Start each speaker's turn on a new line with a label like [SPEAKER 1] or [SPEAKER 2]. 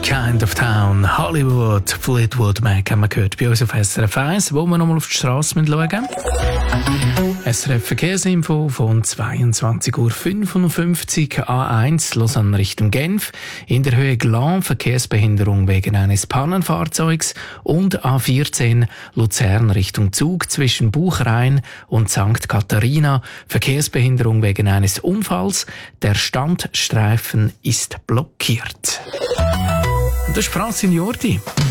[SPEAKER 1] Kind of Town, Hollywood, Fleetwood Mac haben wir gehört bei uns auf SRF 1, wo wir nochmal auf die Strasse schauen müssen. SRF Verkehrsinfo von 22:55 Uhr A1 Lausanne Richtung Genf. In der Höhe Glan Verkehrsbehinderung wegen eines Pannenfahrzeugs und A14 Luzern Richtung Zug zwischen Buchrain und St. Katharina. Verkehrsbehinderung wegen eines Unfalls. Der Standstreifen ist blockiert. Und das ist Francine Jordi.